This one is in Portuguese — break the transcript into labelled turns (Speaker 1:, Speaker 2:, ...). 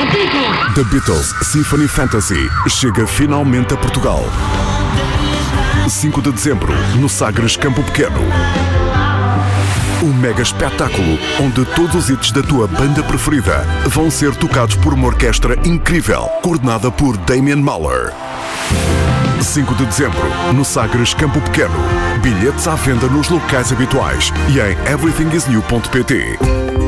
Speaker 1: The Beatles Symphony Fantasy chega finalmente a Portugal. 5 de dezembro, no Sagres Campo Pequeno. Um mega espetáculo onde todos os hits da tua banda preferida vão ser tocados por uma orquestra incrível, coordenada por Damien Mahler. 5 de dezembro, no Sagres Campo Pequeno. Bilhetes à venda nos locais habituais e em everythingisnew.pt.